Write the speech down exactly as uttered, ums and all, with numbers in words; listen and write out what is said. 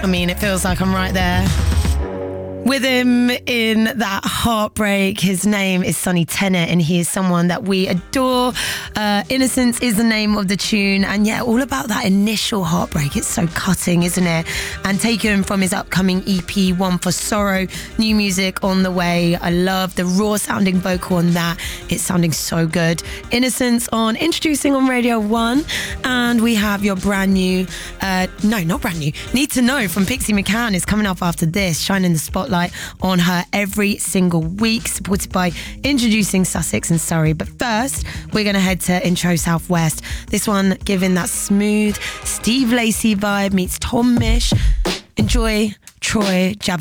I mean, it feels like I'm right there with him in that heartbreak. His name is Sonny Tennant, and he is someone that we adore. Uh, Innocence is the name of the tune, and yeah, all about that initial heartbreak. It's so cutting, isn't it? And taken from his upcoming E P, One for Sorrow. New music on the way. I love the raw sounding vocal on that. It's sounding so good. Innocence on Introducing on Radio one, and we have your brand new, uh, no, not brand new, Need to Know from Pixie McCann is coming up after this, shining the spotlight on her every single week, supported by Introducing Sussex and Surrey. But first, we're going to head to Intro Southwest. This one giving that smooth Steve Lacy vibe meets Tom Misch. Enjoy Troy Javan.